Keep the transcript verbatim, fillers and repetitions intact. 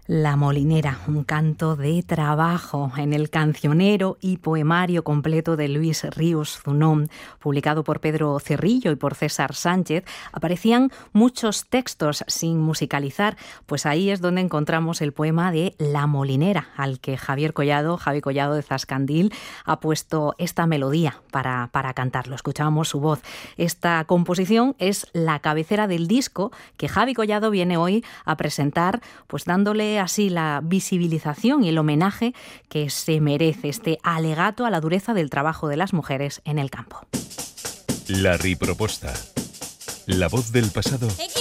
La Molinera, un canto de trabajo en el cancionero y poemario completo de Luis Ríos Zunón, publicado por Pedro Cerrillo y por César Sánchez, aparecían muchos textos sin musicalizar, pues ahí es donde encontramos el poema de La Molinera, al que Javier Collado, Javi Collado de Zascandil, ha puesto esta melodía para, para cantarlo. Escuchábamos su voz. Esta composición es la cabecera del disco que Javi Collado viene hoy a presentar, pues dándole así la visibilización y el homenaje que se merece, este alegato a la dureza del trabajo de las mujeres en el campo. La riproposta. La voz del pasado